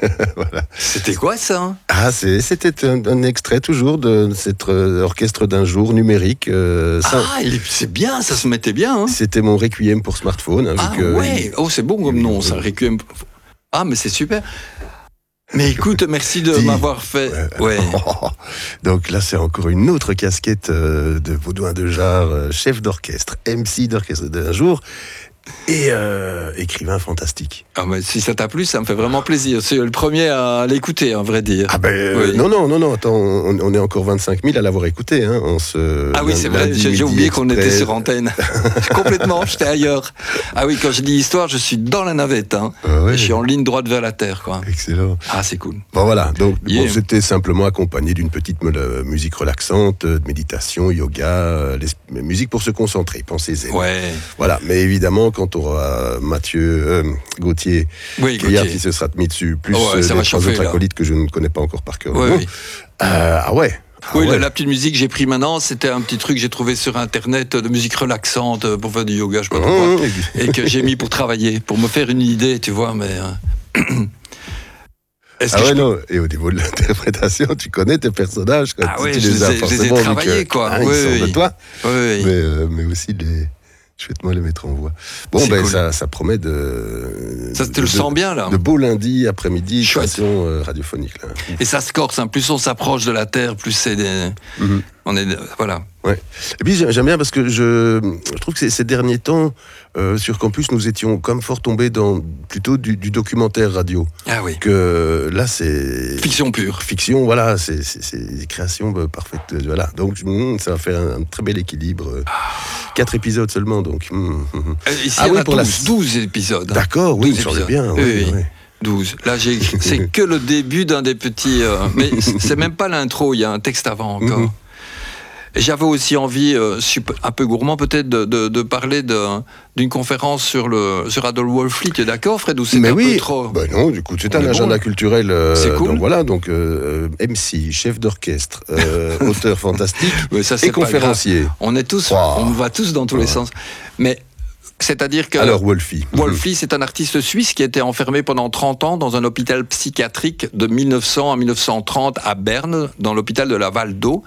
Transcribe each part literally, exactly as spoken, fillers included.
Voilà. C'était quoi ça, hein? Ah, c'est, c'était un, un extrait toujours de cet euh, orchestre d'un jour numérique. Euh, ça, Ah, il est- c'est bien, ça se mettait bien. Hein? C'était mon requiem pour smartphone. Hein, vu Ah que ouais, il- oh c'est bon comme il- nom, ça, Requiem. Ah mais c'est super. Mais écoute, merci de Dis. m'avoir fait. Ouais. Ouais. Donc là, c'est encore une autre casquette euh, de Baudouin de Jarre, euh, chef d'orchestre, M C d'orchestre d'un jour et euh, écrivain fantastique. Ah mais si ça t'a plu, ça me fait vraiment plaisir. C'est le premier à l'écouter, à vrai dire. Ah ben euh, Oui. non non non non attends, on, on est encore vingt-cinq mille à l'avoir écouté hein, en ce Ah oui, c'est vrai, lundi j'ai, j'ai midi oublié qu'on était express. sur antenne. Complètement, j'étais ailleurs. Ah oui, quand je dis histoire, je suis dans la navette. Hein. Ah ouais. Je suis en ligne droite vers la terre, quoi. Excellent. Ah, c'est cool. Bon voilà, donc Yeah. bon, c'était simplement accompagné d'une petite me- euh, musique relaxante, euh, de méditation, yoga, euh, les, musique pour se concentrer, pensez-y. Ouais. Voilà, mais évidemment, quand on aura Mathieu euh, Gauthier, Oui, Gaillard Gauthier. qui se sera mis dessus, plus Ouais, euh, ça les va trois chauffer, autres là. acolytes que je ne connais pas encore par cœur. Ouais, Bon. oui. Euh, ah ouais. Ah Oui, ouais. la, la petite musique que j'ai pris maintenant, c'était un petit truc que j'ai trouvé sur internet de musique relaxante pour faire du yoga, je sais pas trop quoi, Mmh. et que j'ai mis pour travailler, pour me faire une idée, tu vois, mais. euh, Est-ce Ah que ouais, je peux- non. Et au niveau de l'interprétation, tu connais tes personnages. Quoi. Ah Tu- ouais, tu je les as ai- je les ai forcément vu travaillés, que, quoi. hein, Oui, ils sortent oui. de toi, Oui, oui. mais, euh, mais aussi les. Souhaite-moi les mettre en voix. Bon, C'est ben cool. ça, ça promet de. Ça, tu de- le de- sens bien, là. De beaux lundis après-midi, Chouette. création euh, radiophonique. Là. Et ça se corse, hein. Plus on s'approche de la Terre, plus c'est des... Mhm. On est... Voilà. Ouais. Et puis j'ai- j'aime bien parce que je, je trouve que ces, ces derniers temps, euh, sur Campus, nous étions comme fort tombés dans plutôt du, du documentaire radio. Ah oui. Que là, c'est. Fiction pure. Fiction, voilà, c'est, c'est, c'est des créations euh, parfaites. euh, Voilà. Donc, mm, ça va faire un, un très bel équilibre. euh, Quatre épisodes seulement, donc. mm, mm, mm. Euh, Ici, Ah il y en oui, a pour la- douze, douze épisodes. hein. D'accord, oui, douze j'en ai épisodes. bien. Oui, oui, oui. oui. douze. Là, j'ai... c'est que le début d'un des petits... euh, Mais c'est même pas l'intro, il y a un texte avant encore. Mhm. Et j'avais aussi envie, euh, je suis un peu gourmand peut-être, de, de, de parler de, d'une conférence sur, le, sur Adolf Wolfli. Tu es d'accord, Fred, ou c'est Mais un oui, peu trop... bah non, du coup, c'est On un est agenda bon. culturel. euh, C'est cool. Donc voilà, donc euh, M C, chef d'orchestre, euh, auteur fantastique Ouais, ça, c'est et pas grave. conférencier. On est tous, Wow. on va tous dans tous les Ouais. sens. Mais c'est-à-dire que Alors, Wolfie. Wolfli, c'est un artiste suisse qui a été enfermé pendant trente ans dans un hôpital psychiatrique de mille neuf cents à mille neuf cent trente à Berne, dans l'hôpital de la Val d'Eau.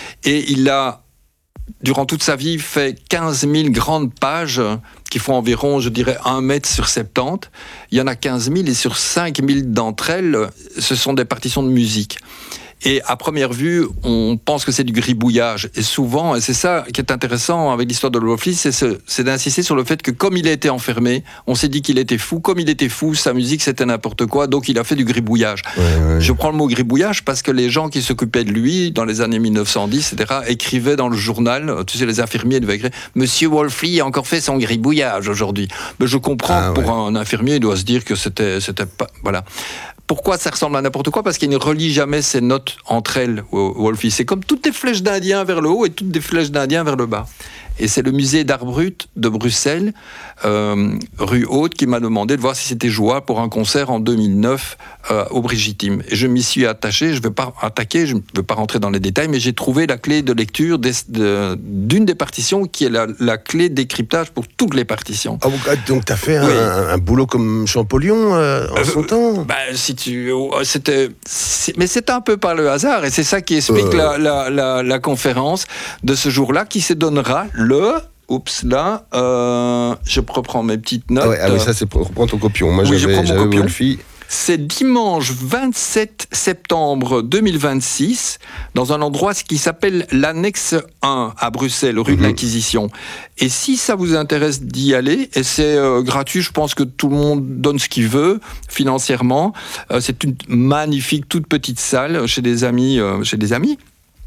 Et il a, durant toute sa vie, fait quinze mille grandes pages qui font environ, je dirais, un mètre sur soixante-dix. Il y en a quinze mille et sur cinq mille d'entre elles, ce sont des partitions de musique. Et à première vue, on pense que c'est du gribouillage. Et souvent, et c'est ça qui est intéressant avec l'histoire de Wolfli, c'est, ce, c'est d'insister sur le fait que comme il a été enfermé, on s'est dit qu'il était fou. Comme il était fou, sa musique c'était n'importe quoi, donc il a fait du gribouillage. Ouais, ouais. Je prends le mot gribouillage parce que les gens qui s'occupaient de lui dans les années mille neuf cent dix, et cetera, écrivaient dans le journal, tu sais, les infirmiers devaient écrire « Monsieur Wolfli a encore fait son gribouillage aujourd'hui ». Mais je comprends, Ah, pour ouais. un infirmier, il doit se dire que c'était, c'était pas... Voilà. Pourquoi ça ressemble à n'importe quoi ? Parce qu'il ne relie jamais ses notes entre elles, Wolfie. C'est comme toutes les flèches d'Indien vers le haut et toutes des flèches d'Indien vers le bas. Et c'est le musée d'art brut de Bruxelles, euh, rue Haute, qui m'a demandé de voir si c'était jouable pour un concert en deux mille neuf euh, au Brigitime. Et je m'y suis attaché, je ne vais pas attaquer, je ne vais pas rentrer dans les détails, mais j'ai trouvé la clé de lecture des, de, d'une des partitions qui est la, la clé de décryptage pour toutes les partitions. Ah, donc, tu as fait Oui. un, un boulot comme Champollion euh, en Euh, son temps. Bah, si tu, oh, c'était, c'est- mais c'était un peu par le hasard, et c'est ça qui explique Euh. la, la, la, la conférence de ce jour-là, qui se donnera le, oups là, euh, je reprends mes petites notes. Ah, ouais, ah oui, ça c'est pour reprendre ton copion. Moi Oui, je j'avais, prends mon j'avais copion. Wolfie. C'est dimanche vingt-sept septembre deux mille vingt-six, dans un endroit qui s'appelle l'Annexe un à Bruxelles, rue de Mhm. l'Inquisition. Et si ça vous intéresse d'y aller, et c'est euh, gratuit, je pense que tout le monde donne ce qu'il veut financièrement. Euh, c'est une magnifique toute petite salle chez des amis, euh, chez des amis.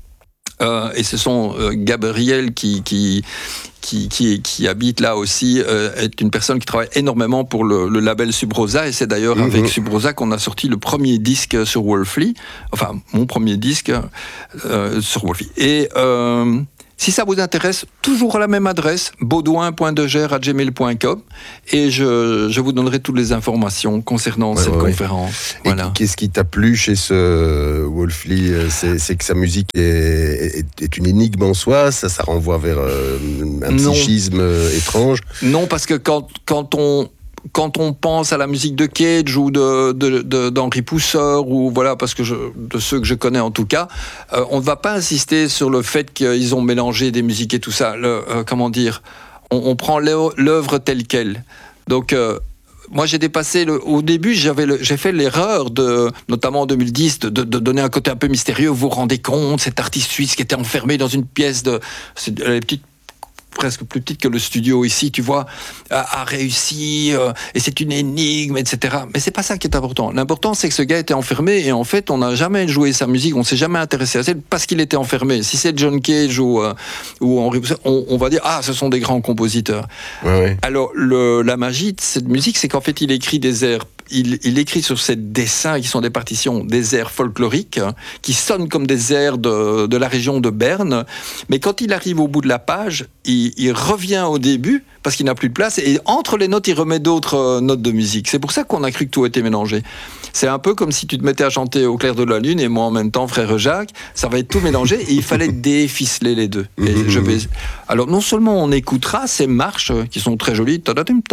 Euh, et ce sont euh, Gabriel qui, qui, qui, qui, qui habite là aussi, euh, est une personne qui travaille énormément pour le, le label Subrosa, et c'est d'ailleurs Mhm. avec Subrosa qu'on a sorti le premier disque sur Wolfli, enfin mon premier disque euh, sur Wolfli. Et euh, si ça vous intéresse, toujours à la même adresse, baudouin point degère arobase gmail point com, et je, je vous donnerai toutes les informations concernant Ouais, cette ouais, ouais. conférence. Et Voilà. qu'est-ce qui t'a plu chez ce Wolfli c'est, c'est que sa musique est, est, est une énigme en soi, ça, ça renvoie vers euh, un Non. psychisme euh, étrange. Non, parce que quand, quand on... quand on pense à la musique de Cage ou de, de, de, d'Henri Pousseur, ou voilà, parce que je, de ceux que je connais en tout cas, euh, on ne va pas insister sur le fait qu'ils ont mélangé des musiques et tout ça. Le, euh, comment dire, on, on prend l'œuvre telle qu'elle. Donc, euh, moi, j'ai dépassé le, au début, j'avais le, j'ai fait l'erreur de, notamment en deux mille dix, de, de, de donner un côté un peu mystérieux. Vous vous rendez compte, cet artiste suisse qui était enfermé dans une pièce de, c'est, les petites presque plus petite que le studio ici, tu vois, a, a réussi, euh, et c'est une énigme, et cetera. Mais c'est pas ça qui est important. L'important, c'est que ce gars était enfermé, et en fait, on n'a jamais joué sa musique, on s'est jamais intéressé à ça parce qu'il était enfermé. Si c'est John Cage ou, euh, ou Henri Pousseur, on, on va dire, ah, ce sont des grands compositeurs. Ouais, ouais. Alors, le, la magie de cette musique, c'est qu'en fait, il écrit des airs. Il, il écrit sur ses dessins, qui sont des partitions, des airs folkloriques, hein, qui sonnent comme des airs de, de la région de Berne. Mais quand il arrive au bout de la page, il, il revient au début, parce qu'il n'a plus de place, et entre les notes, il remet d'autres euh, notes de musique. C'est pour ça qu'on a cru que tout était mélangé. C'est un peu comme si tu te mettais à chanter Au clair de la lune, et moi en même temps, frère Jacques, ça va être tout mélangé, et il fallait déficeler les deux. Et je vais... Alors, non seulement on écoutera ces marches, qui sont très jolies,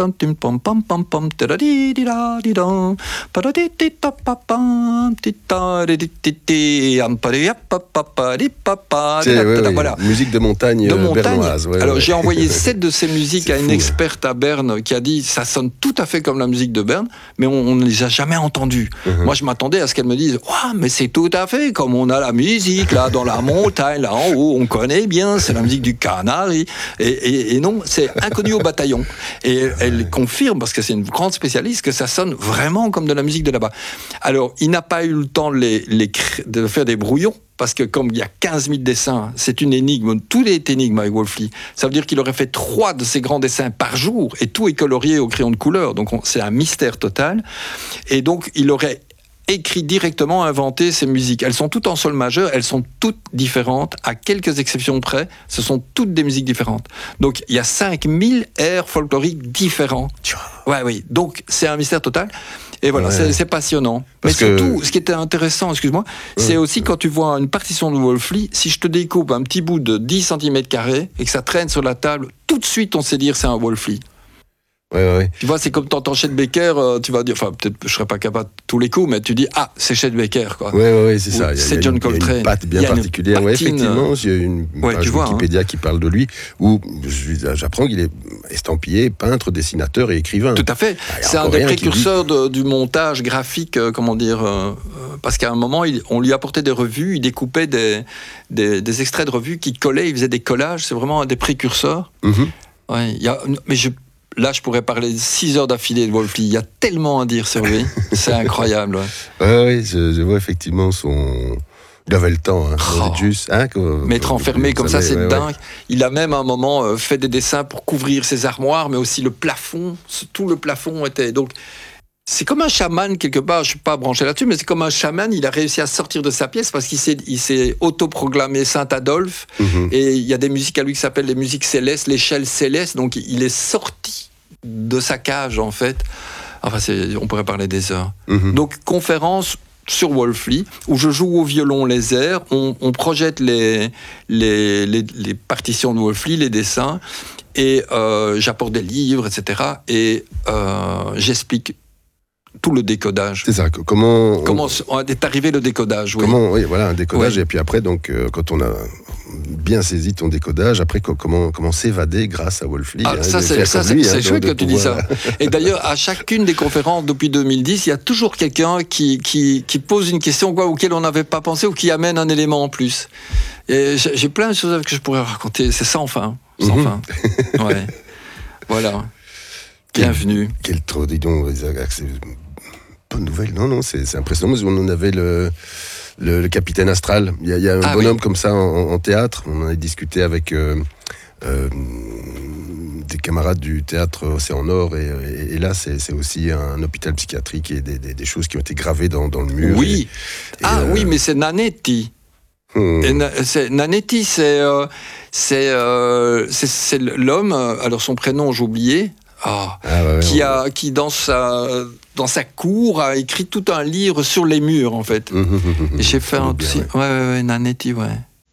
c'est, ouais, ouais, voilà. Musique de montagne, de montagne. bernoise. Ouais, Alors ouais. j'ai envoyé sept de ces musiques c'est à une fou, experte à Berne qui a dit ça sonne tout à fait comme la musique de Berne, mais on ne les a jamais entendues. Uh-huh. Moi je m'attendais à ce qu'elle me dise ouais, mais c'est tout à fait comme on a la musique là dans la montagne là en haut, on connaît bien, c'est la musique du Canari. Et, et, et non, c'est inconnu au bataillon. Et elle confirme, parce que c'est une grande spécialiste, que ça sonne vraiment comme de la musique de là-bas. Alors, il n'a pas eu le temps de, les, les, de faire des brouillons, parce que comme il y a quinze mille dessins, c'est une énigme, tout est énigme avec Wolf Lee. Ça veut dire qu'il aurait fait trois de ces grands dessins par jour, et tout est colorié au crayon de couleur, donc on, c'est un mystère total. Et donc, il aurait écrit directement, inventé ces musiques. Elles sont toutes en sol majeur, elles sont toutes différentes, à quelques exceptions près, ce sont toutes des musiques différentes. Donc, il y a cinq mille airs folkloriques différents. Ouais, oui, donc c'est un mystère total. Et voilà, ouais. c'est, c'est passionnant. Parce Mais surtout, que... ce qui était intéressant, excuse-moi, ouais. c'est aussi quand tu vois une partition de Wolf Lee, si je te découpe un petit bout de dix centimètres carrés et que ça traîne sur la table, tout de suite, on sait dire c'est un Wolf Lee. Ouais, ouais. Tu vois, c'est comme t'entends Chet Baker, euh, tu vas dire, enfin, peut-être je serais pas capable tous les coups, mais tu dis, ah, c'est Chet Baker, quoi. Ouais, ouais, ouais c'est ça. C'est a, John Coltrane. Il y a une patte bien particulière. Ouais, effectivement, il y a une ouais, page vois, Wikipédia hein. qui parle de lui, où j'apprends qu'il est estampillé, peintre, dessinateur et écrivain. Tout à fait. Ah, c'est un des précurseurs dit... de, du montage graphique, euh, comment dire, euh, parce qu'à un moment, il, on lui apportait des revues, il découpait des, des, des extraits de revues qu'il collait, il faisait des collages, c'est vraiment un des précurseurs. Mm-hmm. Ouais, il y a, mais je Là, je pourrais parler six heures d'affilée de Wolf Lee. Il y a tellement à dire sur lui. C'est incroyable. Ouais, ouais, ouais je, je vois effectivement son... Il avait le temps. Hein. Oh. Juste, hein, que, M'être enfermé comme ça, c'est ouais, dingue. Ouais. Il a même à un moment euh, fait des dessins pour couvrir ses armoires, mais aussi le plafond. Tout le plafond était... Donc, c'est comme un chaman, quelque part, je ne suis pas branché là-dessus, mais c'est comme un chaman, il a réussi à sortir de sa pièce parce qu'il s'est, il s'est autoproclamé Saint-Adolphe, mm-hmm. et il y a des musiques à lui qui s'appellent les musiques célestes, l'échelle céleste, donc il est sorti de sa cage, en fait. Enfin, c'est, on pourrait parler des heures. Mm-hmm. Donc, conférence sur Wolf Lee, où je joue au violon les airs, on, on projette les, les, les, les partitions de Wolf Lee, les dessins, et euh, j'apporte des livres, et cetera, et euh, j'explique tout le décodage. C'est ça. Comment comment on... est arrivé le décodage oui. Comment oui, voilà un décodage oui. Et puis après donc euh, quand on a bien saisi ton décodage, après comment comment s'évader grâce à Wolf Lee. Ah, hein, ça c'est ça lui, c'est, hein, c'est chouette que tu pouvoir... dis ça. Et d'ailleurs à chacune des conférences depuis deux mille dix, il y a toujours quelqu'un qui qui qui pose une question quoi auquel on n'avait pas pensé ou qui amène un élément en plus. Et j'ai, j'ai plein de choses que je pourrais raconter. C'est sans fin, sans mm-hmm. fin. Ouais. Voilà. Bienvenue. Quel, quel trop, dis donc, c'est bonne nouvelle. Non, non, c'est, c'est impressionnant. On en avait le, le, le Capitaine Astral. Il y a, il y a un ah, bonhomme oui. comme ça en, en théâtre. On en a discuté avec euh, euh, des camarades du théâtre Océan Nord. Et, et, et là, c'est, c'est aussi un hôpital psychiatrique et des, des, des choses qui ont été gravées dans, dans le mur. Oui. Et, ah et, oui, euh... mais c'est Nanetti. Hmm. Et na, c'est, Nanetti, c'est, euh, c'est, euh, c'est, c'est l'homme. Alors son prénom, j'ai oublié. Ah, ah ouais, qui, a, ouais. qui dans, sa, dans sa cour a écrit tout un livre sur les murs en fait. Mmh, mmh, mmh, et j'ai fait un aussi. Ouais, ouais, ouais, Nanetti, ouais.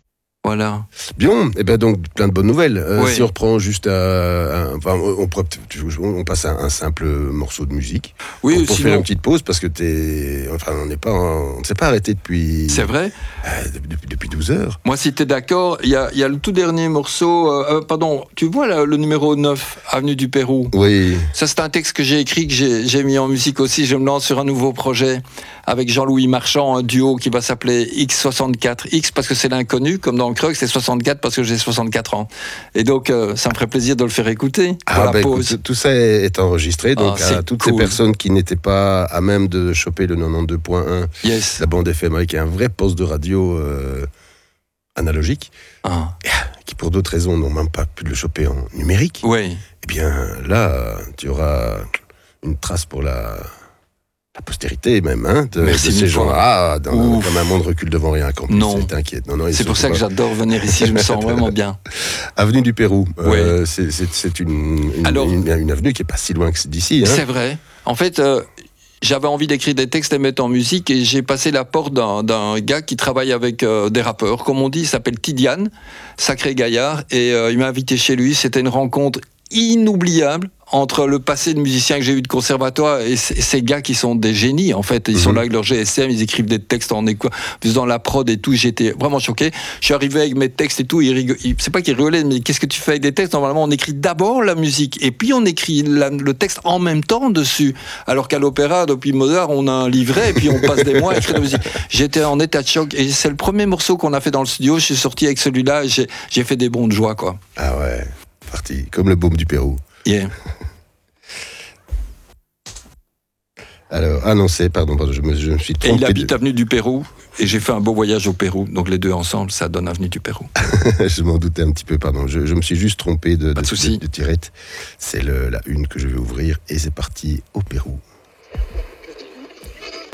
Voilà. Bien, et ben donc plein de bonnes nouvelles. Euh, Oui. Si on reprend juste, à, un- enfin, on, pourrait peut-être- on passe à un simple morceau de musique. Oui, pour, pour sinon- faire une petite pause parce que t'es, enfin, on n'est pas, en- on ne s'est pas arrêté depuis. C'est vrai. euh, depuis, depuis douze heures. Moi, si t'es d'accord, il y a, il y a le tout dernier morceau. Euh, euh, pardon, tu vois là, le numéro neuf, Avenue du Pérou. Oui. Ça, c'est un texte que j'ai écrit, que j'ai, j'ai mis en musique aussi. Je me lance sur un nouveau projet avec Jean-Louis Marchand, un duo qui va s'appeler X soixante-quatre. X parce que c'est l'inconnu, comme dans le Creux, c'est soixante-quatre parce que j'ai soixante-quatre ans. Et donc, euh, ça me ferait plaisir de le faire écouter pour Ah, la ben, pause. écoute, tout ça est enregistré, donc Ah, à c'est toutes cool. ces personnes qui n'étaient pas à même de choper le quatre-vingt-douze point un, Yes. la bande F M avec un vrai poste de radio euh, analogique, Ah. qui pour d'autres raisons n'ont même pas pu le choper en numérique, Oui. eh bien là, tu auras une trace pour la, la postérité même, hein, de, de Merci ces mille gens. fois. Ah, dans, Ouf. comme un monde recule devant rien, qu'en plus, Non. t'inquiète. Non, non, ils C'est sont pour ça que pas- j'adore venir ici, je me sens vraiment bien. Avenue du Pérou, euh, c'est, c'est, c'est une, une, Alors- une, une avenue qui est pas si loin que d'ici. Hein. C'est vrai. En fait, euh, j'avais envie d'écrire des textes et mettre en musique et j'ai passé la porte d'un, d'un gars qui travaille avec euh, des rappeurs. Comme on dit, il s'appelle Tidiane, sacré gaillard, et euh, il m'a invité chez lui. C'était une rencontre inoubliable entre le passé de musicien que j'ai eu de conservatoire et c- ces gars qui sont des génies en fait, ils sont Mhm. là avec leur G S M, ils écrivent des textes en écho, faisant la prod et tout, j'étais vraiment choqué. Je suis arrivé avec mes textes et tout, ils rigol- ils- c'est pas qu'ils rigolaient, mais qu'est-ce que tu fais avec des textes? Normalement on écrit d'abord la musique et puis on écrit la- le texte en même temps dessus, alors qu'à l'opéra depuis Mozart on a un livret et puis on passe des mois à écrire la musique. J'étais en état de choc et c'est le premier morceau qu'on a fait dans le studio, je suis sorti avec celui-là et j'ai, j'ai fait des bonds de joie quoi. Ah ouais, parti, comme le baume du Pérou. Yeah. Alors, ah non, c'est, pardon, pardon je, me, je me suis Et trompé. il habite de- avenue du Pérou et j'ai fait un beau voyage au Pérou, donc les deux ensemble ça donne avenue du Pérou. je m'en doutais un petit peu, pardon. Je, je me suis juste trompé de, Pas de de, souci. de- de tirette. C'est le, la une que je vais ouvrir et c'est parti au Pérou.